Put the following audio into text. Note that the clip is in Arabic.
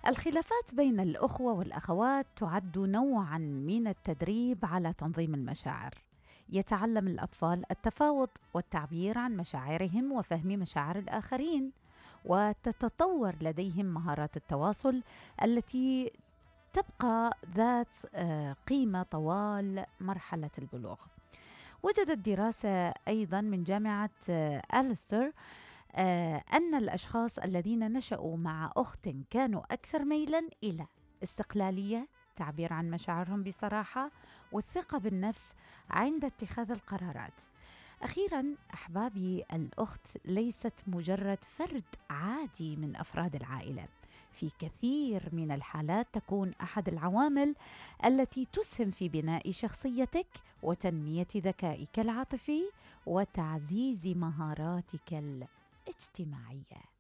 الخلافات بين الأخوة والأخوات تعد نوعا من التدريب على تنظيم المشاعر. يتعلم الأطفال التفاوض والتعبير عن مشاعرهم وفهم مشاعر الآخرين، وتتطور لديهم مهارات التواصل التي تبقى ذات قيمة طوال مرحلة البلوغ. وجدت دراسة أيضا من جامعة ألستر أن الأشخاص الذين نشأوا مع أخت كانوا أكثر ميلا إلى استقلالية، تعبير عن مشاعرهم بصراحة، والثقة بالنفس عند اتخاذ القرارات. أخيرا أحبابي، الأخت ليست مجرد فرد عادي من أفراد العائلة. في كثير من الحالات تكون أحد العوامل التي تسهم في بناء شخصيتك وتنمية ذكائك العاطفي وتعزيز مهاراتك الاجتماعية.